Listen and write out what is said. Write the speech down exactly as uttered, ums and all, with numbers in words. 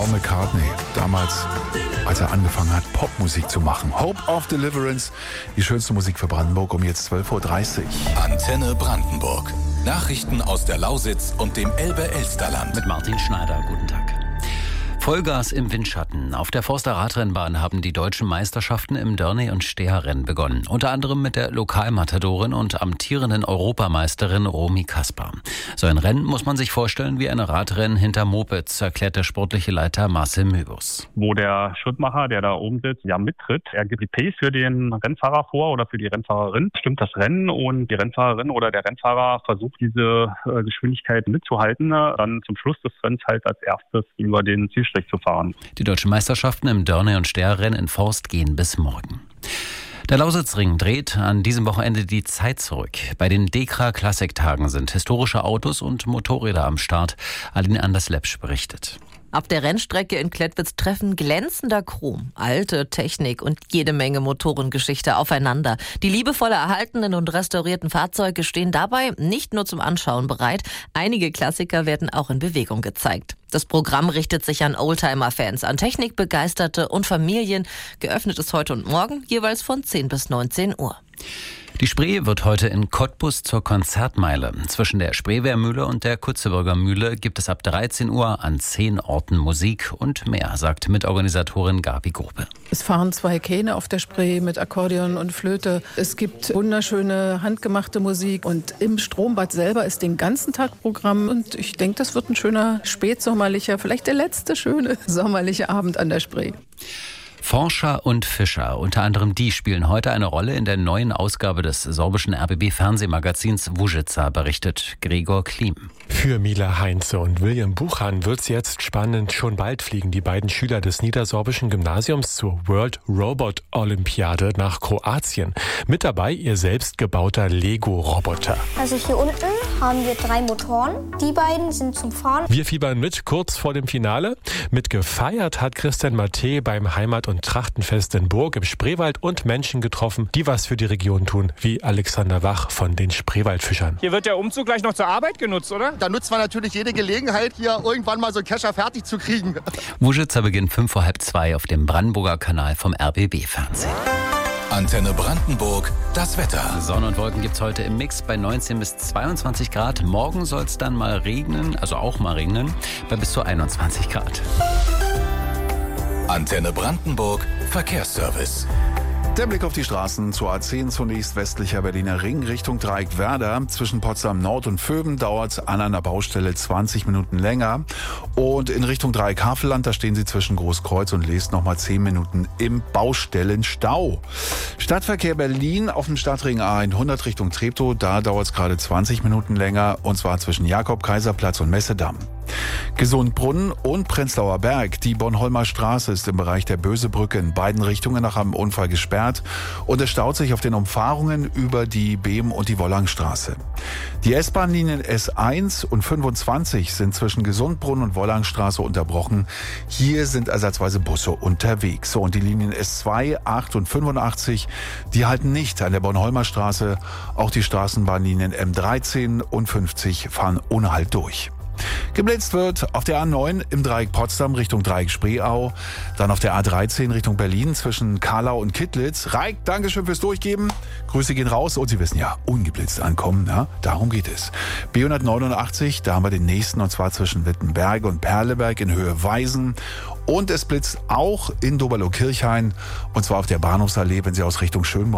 Paul McCartney, damals, als er angefangen hat, Popmusik zu machen. Hope of Deliverance, die schönste Musik für Brandenburg, um jetzt zwölf Uhr dreißig. Antenne Brandenburg. Nachrichten aus der Lausitz und dem Elbe-Elsterland. Mit Martin Schneider, guten Tag. Vollgas im Windschatten. Auf der Forster Radrennbahn haben die deutschen Meisterschaften im Dörney- und Steherrennen begonnen. Unter anderem mit der Lokalmatadorin und amtierenden Europameisterin Romy Kasper. So ein Rennen muss man sich vorstellen wie ein Radrennen hinter Mopeds, erklärt der sportliche Leiter Marcel Möbus. Wo der Schrittmacher, der da oben sitzt, ja mittritt. Er gibt die Pace für den Rennfahrer vor oder für die Rennfahrerin. Stimmt das Rennen und die Rennfahrerin oder der Rennfahrer versucht diese äh, Geschwindigkeit mitzuhalten, dann zum Schluss des Rennens halt als erstes über den Zielstrich zu fahren. Die deutschen Meisterschaften im Dörney- und Steherrennen in Forst gehen bis morgen. Der Lausitzring dreht an diesem Wochenende die Zeit zurück. Bei den Dekra Klassiktagen sind historische Autos und Motorräder am Start. Aline Anders-Lepsch berichtet. Auf der Rennstrecke in Klettwitz treffen glänzender Chrom, alte Technik und jede Menge Motorengeschichte aufeinander. Die liebevoll erhaltenen und restaurierten Fahrzeuge stehen dabei nicht nur zum Anschauen bereit. Einige Klassiker werden auch in Bewegung gezeigt. Das Programm richtet sich an Oldtimer-Fans, an Technikbegeisterte und Familien. Geöffnet ist heute und morgen jeweils von zehn bis neunzehn Uhr. Die Spree wird heute in Cottbus zur Konzertmeile. Zwischen der Spreewehrmühle und der Kutzeburger Mühle gibt es ab dreizehn Uhr an zehn Orten Musik und mehr, sagt Mitorganisatorin Gabi Grube. Es fahren zwei Kähne auf der Spree mit Akkordeon und Flöte. Es gibt wunderschöne handgemachte Musik und im Strombad selber ist den ganzen Tag Programm. Und ich denke, das wird ein schöner spätsommerlicher, vielleicht der letzte schöne sommerliche Abend an der Spree. Forscher und Fischer, unter anderem die, spielen heute eine Rolle in der neuen Ausgabe des sorbischen R B B-Fernsehmagazins Vujica, berichtet Gregor Klim. Für Mila Heinze und William Buchan wird's jetzt spannend. Schon bald fliegen die beiden Schüler des niedersorbischen Gymnasiums zur World Robot Olympiade nach Kroatien. Mit dabei ihr selbst gebauter Lego-Roboter. Also hier unten haben wir drei Motoren. Die beiden sind zum Fahren. Wir fiebern mit, kurz vor dem Finale. Mit gefeiert hat Christian Matte beim Heimat- und Trachtenfest in Burg im Spreewald und Menschen getroffen, die was für die Region tun, wie Alexander Wach von den Spreewaldfischern. Hier wird der Umzug gleich noch zur Arbeit genutzt, oder? Da nutzt man natürlich jede Gelegenheit, hier irgendwann mal so einen Kescher fertig zu kriegen. Vujica beginnt fünf vor halb zwei auf dem Brandenburger Kanal vom R B B-Fernsehen. Antenne Brandenburg, das Wetter. Sonne und Wolken gibt's heute im Mix bei neunzehn bis zweiundzwanzig Grad. Morgen soll es dann mal regnen, also auch mal regnen, bei bis zu einundzwanzig Grad. Antenne Brandenburg, Verkehrsservice. Der Blick auf die Straßen zur A zehn, zunächst westlicher Berliner Ring Richtung Dreieck-Werder. Zwischen Potsdam Nord und Vöben dauert es an einer Baustelle zwanzig Minuten länger. Und in Richtung Dreieck-Havelland, da stehen Sie zwischen Großkreuz und Leest nochmal zehn Minuten im Baustellenstau. Stadtverkehr Berlin auf dem Stadtring A hundert Richtung Treptow, da dauert es gerade zwanzig Minuten länger. Und zwar zwischen Jakob-Kaiser-Platz und Messedamm. Gesundbrunnen und Prenzlauer Berg. Die Bornholmer Straße ist im Bereich der Bösebrücke in beiden Richtungen nach einem Unfall gesperrt und es staut sich auf den Umfahrungen über die Behm- und die Wollangstraße. Die S-Bahn-Linien S eins und fünfundzwanzig sind zwischen Gesundbrunnen und Wollangstraße unterbrochen. Hier sind ersatzweise Busse unterwegs. So, und die Linien S zwei, acht und fünfundachtzig, die halten nicht an der Bornholmer Straße. Auch die Straßenbahnlinien M dreizehn und fünfzig fahren ohne Halt durch. Geblitzt wird auf der A neun im Dreieck Potsdam Richtung Dreieck Spreeau, dann auf der A dreizehn Richtung Berlin zwischen Karlau und Kittlitz. Reik, Dankeschön fürs Durchgeben. Grüße gehen raus und Sie wissen ja, ungeblitzt ankommen, ja, darum geht es. B hundertneunundachtzig, da haben wir den nächsten und zwar zwischen Wittenberge und Perleberg in Höhe Weisen. Und es blitzt auch in Doberloh-Kirchhain und zwar auf der Bahnhofsallee, wenn Sie aus Richtung Schönborn